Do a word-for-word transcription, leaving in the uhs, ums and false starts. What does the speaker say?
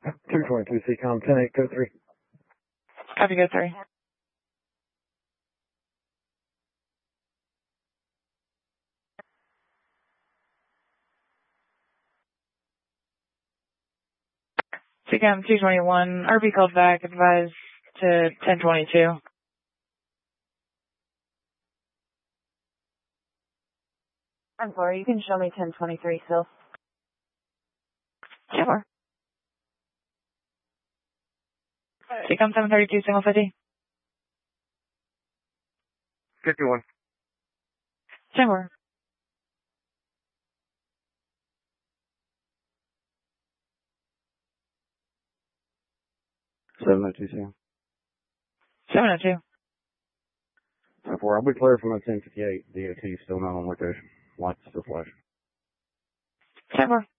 two twenty-two C COM ten eight go three. Copy, go three. C COM two twenty-one, R P called back, advised to ten twenty-two. I'm sorry, you can show me ten twenty-three still. Sure. C COM seven thirty-two, single fifty. fifty-one. Sure. seven oh two C. seven oh two. ten four, I'll be clear from a ten fifty-eight. D O T still not on location. Lights still flashing. Sure.